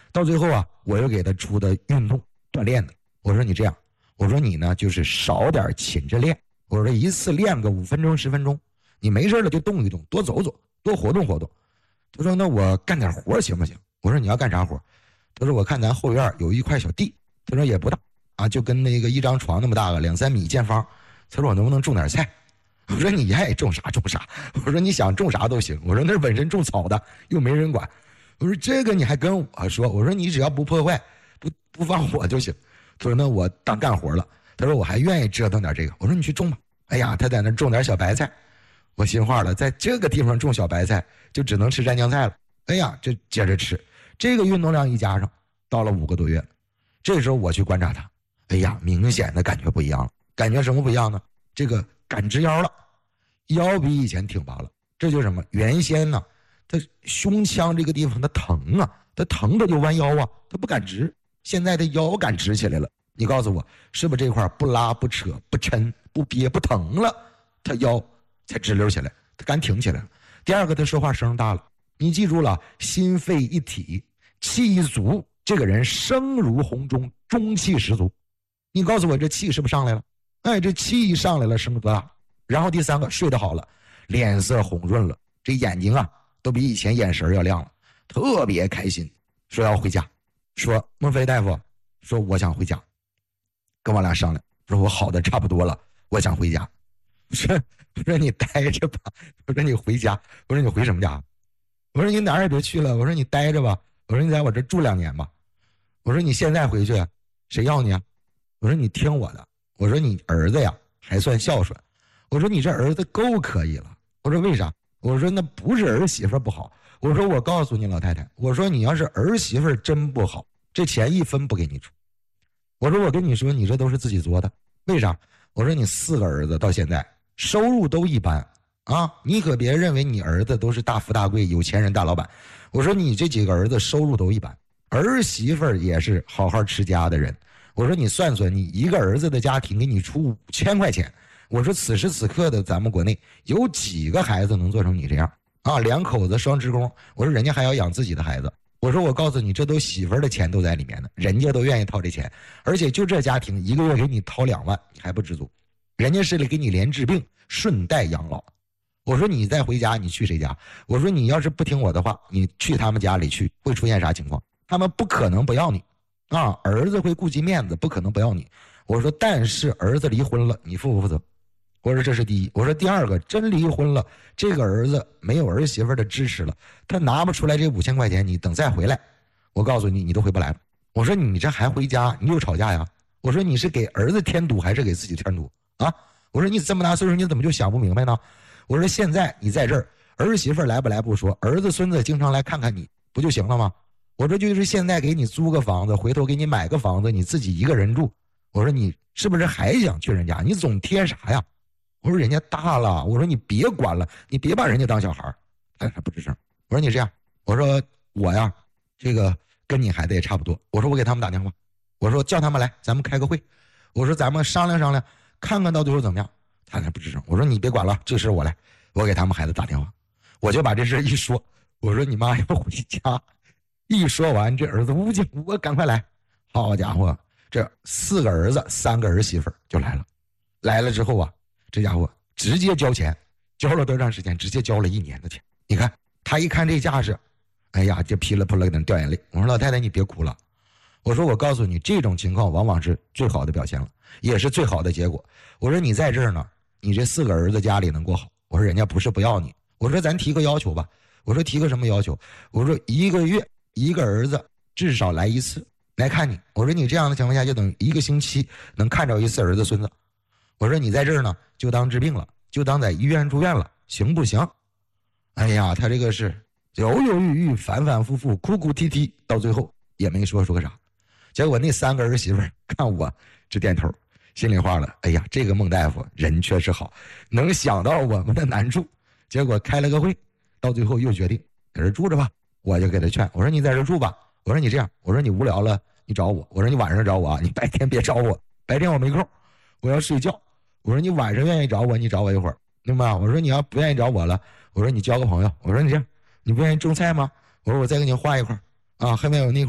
到最后啊，我又给他出的运动锻炼的。我说你这样，我说你呢就是少点寝着练，我说一次练个5分钟10分钟，你没事了就动一动，多走走，多活动活动。他说那我干点活行不行？我说你要干啥活？他说我看咱后院有一块小地，他说也不大啊，就跟那个一张床那么大个2-3米见方。他说我能不能种点菜？我说你爱种啥种啥，我说你想种啥都行。我说那本身种草的又没人管，我说这个你还跟我说，我说你只要不破坏不放火就行。他说那我当干活了。他说我还愿意折腾点这个。我说你去种吧。哎呀，他在那种点小白菜，我心话了，在这个地方种小白菜就只能吃蘸酱菜了。哎呀，这接着吃，这个运动量一加上，到了5个多月，这时候我去观察他，哎呀，明显的感觉不一样了。感觉什么不一样呢？这个感直腰了，腰比以前挺拔了。这就是什么？原先呢，他胸腔这个地方他疼啊，他疼他就弯腰啊，他不敢直。现在他腰敢直起来了。你告诉我，是不是这块不拉不扯不抻不憋不疼了，他腰才直溜起来，他敢挺起来了。第二个，他说话声大了。你记住了，心肺一体，气一足，这个人声如洪钟，中气十足。你告诉我这气是不是上来了？哎，这气一上来了，声多大。然后第三个，睡得好了，脸色红润了，这眼睛啊都比以前眼神要亮了，特别开心，说要回家。说孟非大夫说我想回家，跟我俩商量，说我好的差不多了，我想回家。我说你待着吧，我说你回家，我说你回什么家？我说你哪儿也别去了，我说你待着吧，我说你在我这住2年吧，我说你现在回去谁要你啊？我说你听我的，我说你儿子呀还算孝顺，我说你这儿子够可以了。我说为啥？我说那不是儿媳妇不好，我说我告诉你老太太，我说你要是儿媳妇真不好，这钱1分不给你出。我说我跟你说，你这都是自己作的。为啥？我说你4个儿子到现在收入都一般啊，你可别认为你儿子都是大富大贵有钱人大老板。我说你这几个儿子收入都一般，儿媳妇也是好好持家的人。我说你算算，你一个儿子的家庭给你出5000块钱，我说此时此刻的咱们国内有几个孩子能做成你这样啊？2口子双职工，我说人家还要养自己的孩子。我说我告诉你，这都媳妇儿的钱都在里面呢，人家都愿意掏这钱，而且就这家庭1个月给你掏2万，你还不知足，人家是给你连治病顺带养老。我说你再回家，你去谁家？我说你要是不听我的话，你去他们家里去，会出现啥情况？他们不可能不要你啊，儿子会顾及面子，不可能不要你。我说但是儿子离婚了，你负不负责？我说这是第一。我说第二个，真离婚了，这个儿子没有儿媳妇的支持了，他拿不出来这5000块钱，你等再回来，我告诉你，你都回不来了。我说你这还回家，你又吵架呀？我说你是给儿子添堵还是给自己添堵啊？我说你这么大岁数，你怎么就想不明白呢？我说现在你在这儿，儿媳妇来不来不说，儿子孙子经常来看看你不就行了吗？我说就是现在给你租个房子，回头给你买个房子，你自己一个人住，我说你是不是还想去人家？你总贴啥呀？我说人家大了，我说你别管了，你别把人家当小孩。他不吱声。我说你这样，我说我呀，这个跟你孩子也差不多。我说我给他们打电话，我说叫他们来，咱们开个会，我说咱们商量商量，看看到最后怎么样。他不吱声。我说你别管了，这事我来，我给他们孩子打电话，我就把这事一说，我说你妈要回家。一说完，这儿子无紧无赶快来，好家伙，这4个儿子3个儿媳妇就来了。来了之后啊，这家伙直接交钱，交了多长时间？直接交了1年的钱。你看他一看这架势，哎呀，就噼里啪啦的掉眼泪。我说老太太你别哭了，我说我告诉你，这种情况往往是最好的表现了，也是最好的结果。我说你在这儿呢，你这4个儿子家里能过好，我说人家不是不要你，我说咱提个要求吧，我说提个什么要求？我说1个月1个儿子至少来1次来看你，我说你这样的情况下就等1个星期能看着1次儿子孙子。我说你在这儿呢就当治病了，就当在医院住院了，行不行？哎呀，他这个是犹犹豫豫反反复复哭哭啼啼，到最后也没说个啥。结果那3个儿媳妇看我直点头，心里话了，哎呀，这个孟大夫人确实好，能想到我们的难处。结果开了个会，到最后又决定在这住着吧。我就给他劝，我说你在这住吧，我说你这样，我说你无聊了你找我，我说你晚上找我啊，你白天别找我，白天我没空，我要睡觉。我说你晚上愿意找我，你找我一会儿，对吗？我说你要不愿意找我了，我说你交个朋友。我说你这样，你不愿意种菜吗？我说我再给你画一块啊，后面有那块